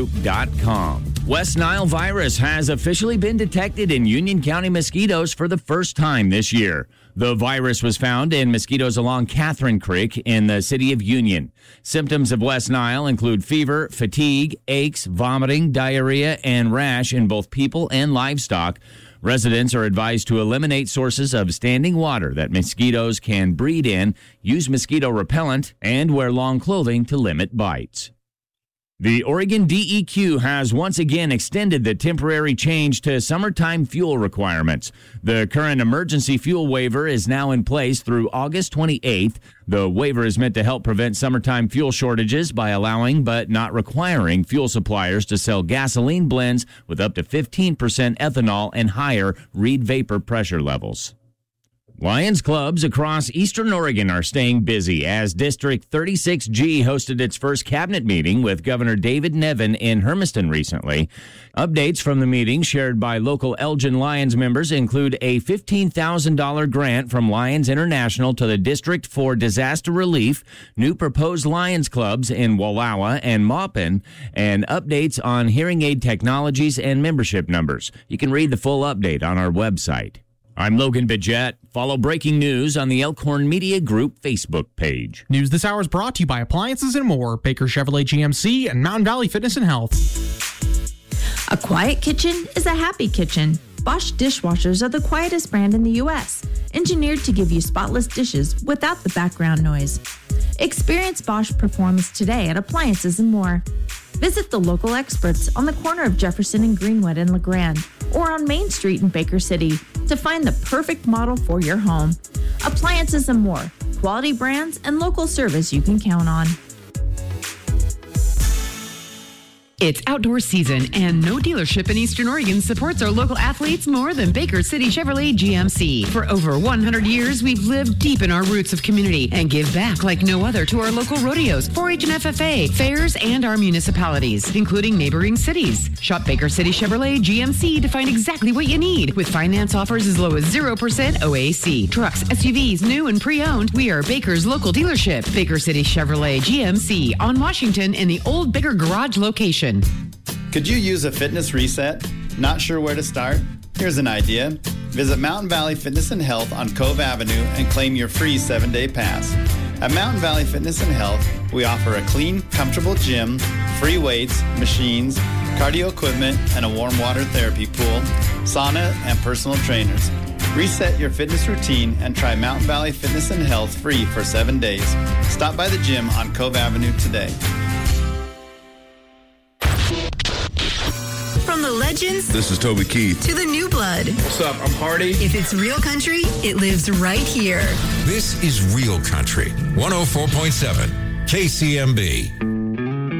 westnilegroup.com. West Nile virus has officially been detected in Union County mosquitoes for the first time this year. The virus was found in mosquitoes along Catherine Creek in the city of Union. Symptoms of West Nile include fever, fatigue, aches, vomiting, diarrhea, and rash in both people and livestock. Residents are advised to eliminate sources of standing water that mosquitoes can breed in, use mosquito repellent, and wear long clothing to limit bites. The Oregon DEQ has once again extended the temporary change to summertime fuel requirements. The current emergency fuel waiver is now in place through August 28th. The waiver is meant to help prevent summertime fuel shortages by allowing but not requiring fuel suppliers to sell gasoline blends with up to 15% ethanol and higher Reid vapor pressure levels. Lions clubs across Eastern Oregon are staying busy as District 36G hosted its first cabinet meeting with Governor David Nevin in Hermiston recently. Updates from the meeting shared by local Elgin Lions members include a $15,000 grant from Lions International to the district for disaster relief, new proposed Lions clubs in Wallowa and Maupin, and updates on hearing aid technologies and membership numbers. You can read the full update on our website. I'm Logan Bidgett. Follow breaking news on the Elkhorn Media Group Facebook page. News this hour is brought to you by Appliances and More, Baker Chevrolet GMC, and Mountain Valley Fitness and Health. A quiet kitchen is a happy kitchen. Bosch dishwashers are the quietest brand in the U.S., engineered to give you spotless dishes without the background noise. Experience Bosch performance today at Appliances and More. Visit the local experts on the corner of Jefferson and Greenwood in LeGrand or on Main Street in Baker City to find the perfect model for your home. Appliances and More, quality brands and local service you can count on. It's outdoor season, and no dealership in Eastern Oregon supports our local athletes more than Baker City Chevrolet GMC. For over 100 years, we've lived deep in our roots of community and give back like no other to our local rodeos, 4-H and FFA, fairs, and our municipalities, including neighboring cities. Shop Baker City Chevrolet GMC to find exactly what you need. With finance offers as low as 0% OAC. Trucks, SUVs, new and pre-owned, we are Baker's local dealership. Baker City Chevrolet GMC on Washington in the Old Baker Garage location. Could you use a fitness reset? Not sure where to start? Here's an idea. Visit Mountain Valley Fitness and Health on Cove Avenue and claim your free 7-day pass. At Mountain Valley Fitness and Health, we offer a clean, comfortable gym, free weights, machines, cardio equipment, and a warm water therapy pool, sauna, and personal trainers. Reset your fitness routine and try Mountain Valley Fitness and Health free for 7 days. Stop by the gym on Cove Avenue today. From the legends, this is Toby Keith, to the new blood. What's up? I'm Hardy. If it's real country, it lives right here. This is Real Country, 104.7 KCMB.